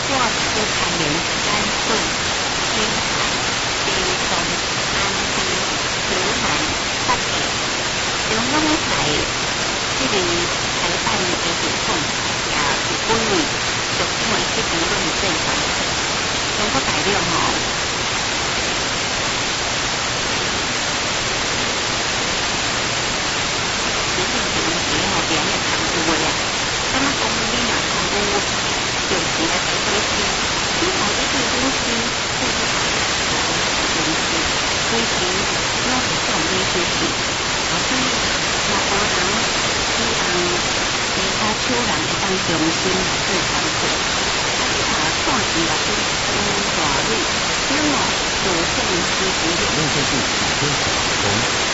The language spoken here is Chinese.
括有开源、甘肃、青海、北宋、安徽、湖南、北京，中拢在即个台版的系统也是分为属于这个论证方式。中国大陆其实平时别人看有的啊，咁啊讲你若看有就是来睇东西，你看这些东西，或者东西，其实拢是讲这些事，所以若有人希望其他手人会当重新来做参考，看字目去分大类，那么就算是不用。 论证是哪天？